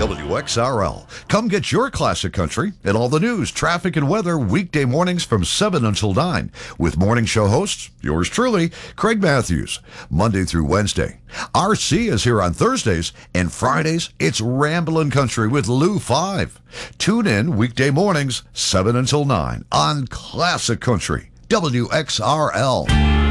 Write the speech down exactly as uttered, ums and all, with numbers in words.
W X R L. Come get your classic country and all the news, traffic, and weather weekday mornings from seven until nine with morning show hosts, yours truly, Craig Matthews, Monday through Wednesday. R C is here on Thursdays, and Fridays, it's Ramblin' Country with Lou five. Tune in weekday mornings, seven until nine on Classic Country, W X R L.